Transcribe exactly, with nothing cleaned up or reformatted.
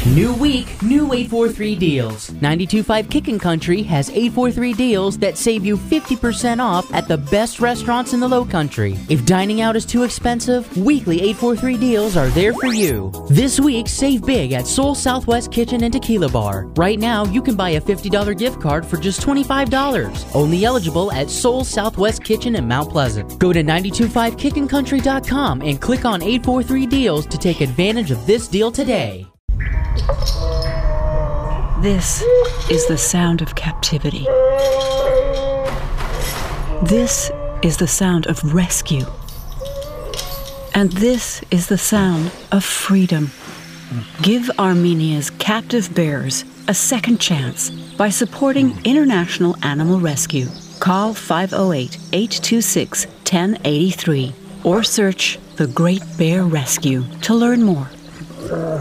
New week, new eight forty-three deals. ninety-two point five Kickin' Country has eight forty-three deals that save you fifty percent off at the best restaurants in the Low Country. If dining out is too expensive, weekly eight forty-three deals are there for you. This week, save big at Soul Southwest Kitchen and Tequila Bar. Right now, you can buy a fifty dollar gift card for just twenty-five dollars. Only eligible at Soul Southwest Kitchen in Mount Pleasant. Go to nine two five kickin country dot com and click on eight forty-three deals to take advantage of this deal today. This is the sound of captivity. This is the sound of rescue. And this is the sound of freedom. Give Armenia's captive bears a second chance by supporting International Animal Rescue. Call five oh eight, eight two six, one oh eight three or search The Great Bear Rescue to learn more.